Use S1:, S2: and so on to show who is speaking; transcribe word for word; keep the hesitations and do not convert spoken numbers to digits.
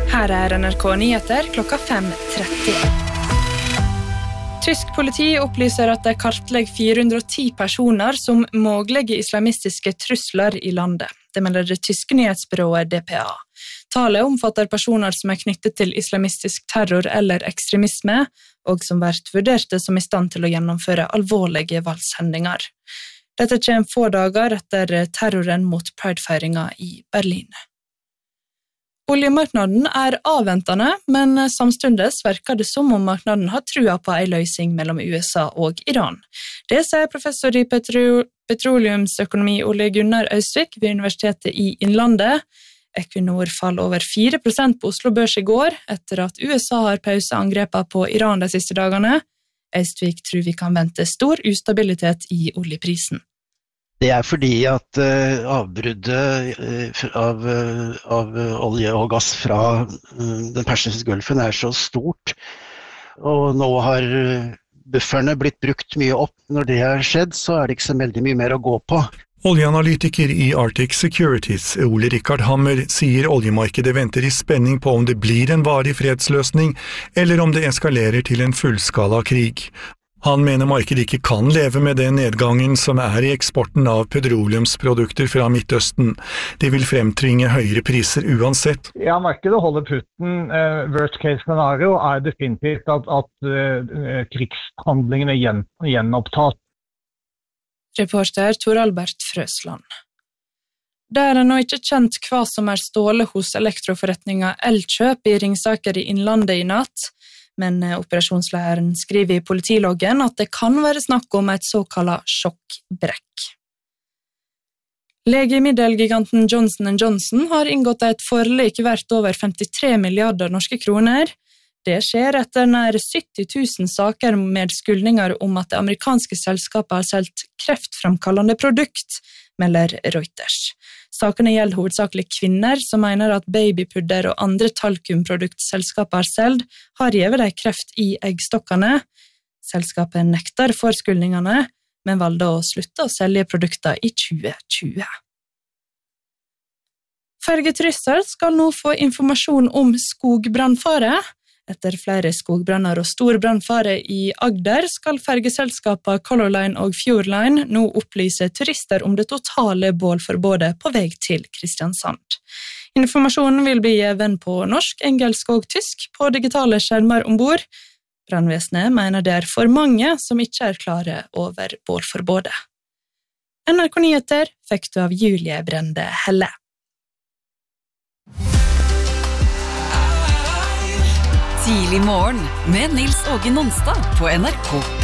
S1: Her er N R K Nyheter klokka fem tretti. Tysk politi opplyser at de kartlegger fire hundre og ti personer som mulige islamistiske trusler i landet. Det melder det tyske nyhetsbyrået D P A. Tallet omfatter personer som er knyttet til islamistisk terror eller ekstremisme, og som vært vurderte som i stand til å gjennomføre alvorlige voldshendinger. Dette kommer få dager etter terroren mot Pride-feiringa i Berlin. Oljemarknaden er avventende, men samtidig virker det som om marknaden har trua på en løsning mellom U S A og Iran. Det sier professor i petro- petroleumsøkonomi Ole Gunnar Øysvik ved Universitetet i Innlandet. Equinor faller over fire prosent på Oslo Børs i går, etter at U S A har pauset angrepet på Iran de siste dagene. Øysvik tror vi kan vente stor ustabilitet i oljeprisen.
S2: Det er fordi at uh, avbruddet uh, av, uh, av olje og gass fra uh, den persiske gulfen er så stort, og nå har uh, bufferne blitt brukt mye opp. Når det har skjedd, så er det ikke så veldig mye mer å gå på.
S3: Oljeanalytiker i Arctic Securities, Ole Rikard Hammer, sier oljemarkedet venter i spenning på om det blir en varig fredsløsning, eller om det eskalerer til en fullskala krig. Han mener markedet ikke kan leve med den nedgangen som er i eksporten av petroleumsprodukter fra Midtøsten. Det vil fremtvinge høyere priser uansett.
S4: Ja, markedet holder putten. Uh, worst case scenario er definitivt at, at uh, krigshandlingene gjen, gjenopptas.
S1: Reporter Tor Albert Frøsland. Det er ennå ikke kjent hva som er stålet hos elektroforretninga Elkjøp i Ringsaker i Innlandet i natt, men operasjonslederen skriver i politiloggen at det kan være snakk om et såkalt sjokkbrekk. Legemiddelgiganten Johnson and Johnson har inngått et forlik verdt over femtitre milliarder norske kroner. Det skjer etter nær sytti tusen saker med skyldninger om at det amerikanske selskapet har solgt kreftframkallende produkt, melder Reuters. Sakene gjelder hovedsakelig kvinner som mener at babypudder og andre talkumproduktselskaper har solgt har givet dem kreft i eggstokkene. Selskapet nekter for skyldningene, men valgte å slutte å selge produkter i tjue tjue. Fergeturister skal nå få informasjon om skogbrannfare. Etter flere skogbranner og stor brannfare i Agder skal fergeselskapene Color Line og Fjord Line nå opplyse turister om det totale bålforbudet på vei til Kristiansand. Informasjonen vil bli gitt på norsk, engelsk og tysk på digitale skjermer ombord. Brannvesenet mener det er for mange som ikke er klare over bålforbudet. N R K Nyheter fikk du av Julie Brende Helle.
S5: Tidlig morgen med Nils Åge Nonstad på N R K